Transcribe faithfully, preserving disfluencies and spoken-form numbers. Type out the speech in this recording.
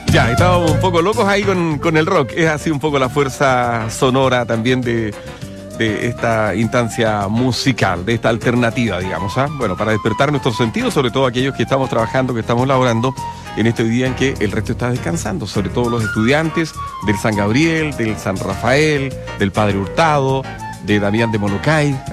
Ya, estábamos un poco locos ahí con, con el rock. Es así un poco la fuerza sonora también de, de esta instancia musical, de esta alternativa, digamos, ¿ah? Bueno, para despertar nuestros sentidos, sobre todo aquellos que estamos trabajando, que estamos laborando en este día en que el resto está descansando, sobre todo los estudiantes del San Gabriel, del San Rafael, del Padre Hurtado, de Damián de Molokai.